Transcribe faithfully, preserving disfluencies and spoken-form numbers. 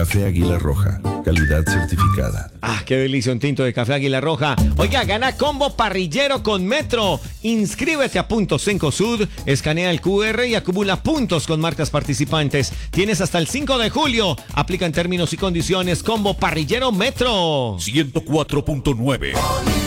Café Águila Roja, calidad certificada. Ah, qué delicia un tinto de café Águila Roja. Oiga, gana combo parrillero con Metro. Inscríbete a Puntos Cencosud, escanea el cu erre y acumula puntos con marcas participantes. Tienes hasta el cinco de julio. Aplican términos y condiciones. Combo parrillero Metro. ciento cuatro punto nueve.